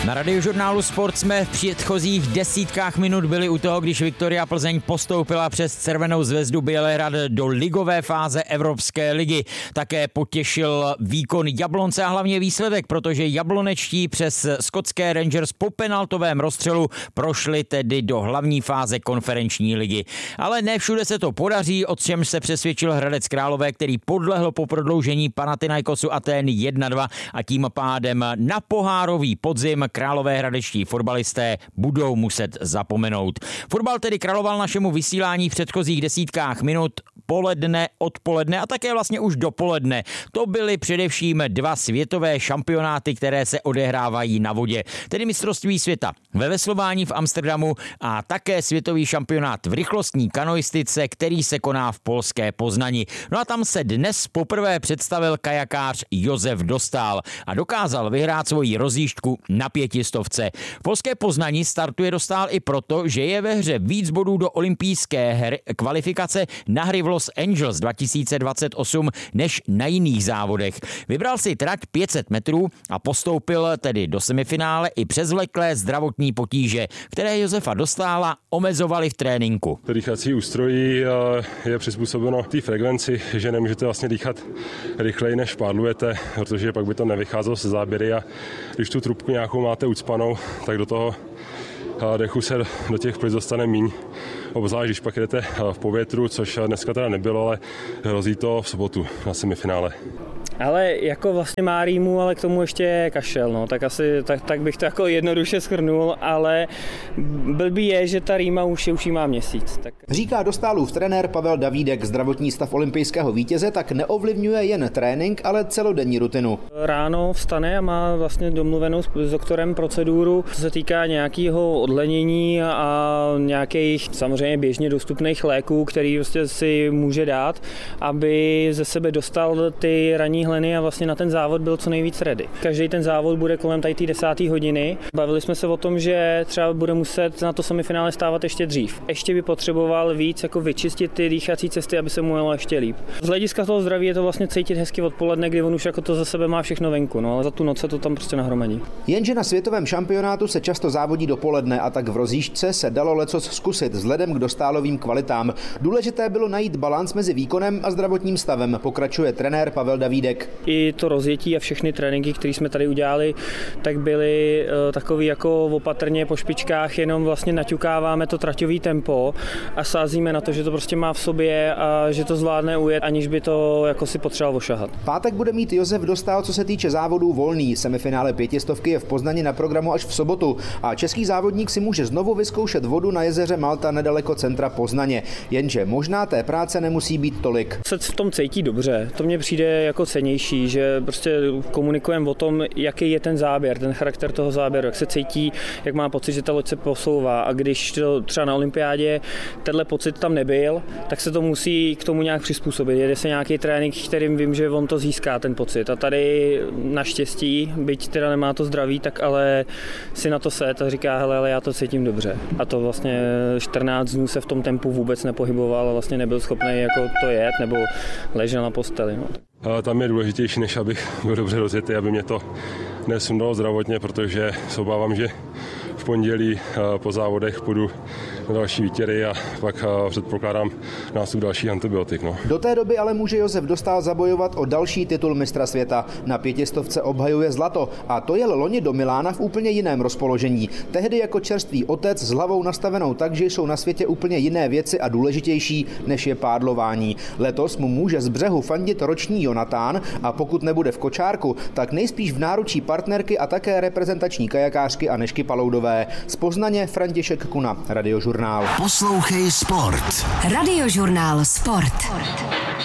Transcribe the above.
Na Radiožurnálu Sport jsme v předchozích desítkách minut byli u toho, když Viktoria Plzeň postoupila přes Červenou zvezdu Bělehrad do ligové fáze Evropské ligy. Také potěšil výkon Jablonce a hlavně výsledek, protože jablonečtí přes skotské Rangers po penaltovém rozstřelu prošli tedy do hlavní fáze konferenční ligy. Ale ne všude se to podaří, o čemž se přesvědčil Hradec Králové, který podlehl po prodloužení Panathinaikosu Atén 1-2 a tím pádem na pohárový podzim královéhradečtí fotbalisté budou muset zapomenout. Fotbal tedy královal našemu vysílání v předchozích desítkách minut, poledne, odpoledne a také vlastně už dopoledne. To byly především dva světové šampionáty, které se odehrávají na vodě, tedy mistrovství světa ve veslování v Amsterdamu a také světový šampionát v rychlostní kanoistice, který se koná v polské Poznani. No a tam se dnes poprvé představil kajakář Josef Dostál a dokázal vyhrát svoji rozjížďku na 500. V polské Poznani startuje Dostál i proto, že je ve hře víc bodů do olympijské kvalifikace na hry v Los Angeles 2028 než na jiných závodech. Vybral si trať 500 metrů a postoupil tedy do semifinále i přes vleklé zdravotní potíže, které Josefa Dostála omezovaly v tréninku. To dýchací ústrojí je přizpůsobeno té frekvenci, že nemůžete vlastně dýchat rychleji než pádlujete, protože pak by to nevycházelo se záběry a když tu trubku nějakou máte ucpanou, tak do toho dechu se do těch plic dostane míň. Obzvlášť, když pak jdete v povětru, což dneska teda nebylo, ale hrozí to v sobotu na semifinále. Ale jako vlastně má rýmu, ale k tomu ještě kašel, no, tak asi tak bych to jako jednoduše shrnul, ale blbý je, že ta rýma už jí má měsíc. Tak... Říká Dostálův trenér Pavel Davídek, zdravotní stav olympijského vítěze tak neovlivňuje jen trénink, ale celodenní rutinu. Ráno vstane a má vlastně domluvenou s doktorem proceduru, co se týká nějakého odlenění a nějakých samozřejmě běžně dostupných léků, který prostě si může dát, aby ze sebe dostal ty ranní hleny a vlastně na ten závod byl co nejvíc ready. Každý ten závod bude kolem té 10. hodiny. Bavili jsme se o tom, že třeba bude muset na to semifinále stávat ještě dřív. Ještě by potřeboval víc jako vyčistit ty dýchací cesty, aby se mu jelo ještě líp. Z hlediska toho zdraví je to vlastně cítit hezky odpoledne, kdy on už jako to za sebe má všechno venku, no, ale za tu noc se to tam prostě nahromadí. Jenže na světovém šampionátu se často závodí dopoledne a tak v rozjížďce se dalo lecos zkusit vzhledem k Dostálovým kvalitám. Důležité bylo najít balans mezi výkonem a zdravotním stavem, pokračuje trenér Pavel Davídek. I to rozjetí a všechny tréninky, které jsme tady udělali, tak byly takový jako opatrně po špičkách, jenom vlastně naťukáváme to traťový tempo a sázíme na to, že to prostě má v sobě a že to zvládne ujet, aniž by to jako si potřeboval ošahat. Pátek bude mít Josef Dostál, co se týče závodů, volný. Semifinále 500 je v Poznani na programu až v sobotu a český závodník si může znovu vyzkoušet vodu na jezeře Malta nedaleko centra Poznaně. Jenže možná té práce nemusí být tolik. Se v tom cítí dobře, to mně přijde jako cenější, že prostě komunikujeme o tom, jaký je ten záběr, ten charakter toho záběru, jak se cítí, jak má pocit, že ta loď se posouvá a když to třeba na olympiádě tenhle pocit tam nebyl, tak se to musí k tomu nějak přizpůsobit. Jede se nějaký trénink, kterým vím, že on to získá ten pocit a tady naštěstí, byť teda nemá to zdraví, tak ale si na to set a říká, hele, ale já to cítím dobře. A to vlastně 14 dnů se v tom tempu vůbec nepohyboval a vlastně nebyl schopný jako to jet nebo ležel na posteli. No. Tam je důležitější, než abych byl dobře rozjetý, aby mě to nesundalo zdravotně, protože se obávám, že v pondělí po závodech půjdu na další výtěry a pak předpokládám nástup dalších antibiotik. No. Do té doby ale může Josef Dostál zabojovat o další titul mistra světa. Na 500 obhajuje zlato a to jel loni do Milána v úplně jiném rozpoložení. Tehdy jako čerstvý otec s hlavou nastavenou tak, že jsou na světě úplně jiné věci a důležitější, než je pádlování. Letos mu může z břehu fandit roční Jonatán a pokud nebude v kočárku, tak nejspíš v náručí partnerky a také reprezentační kajakářky Anežky Paloudové. Z Poznaně František Kuna, Radiožurnál. Poslouchej Sport. Radiožurnál Sport.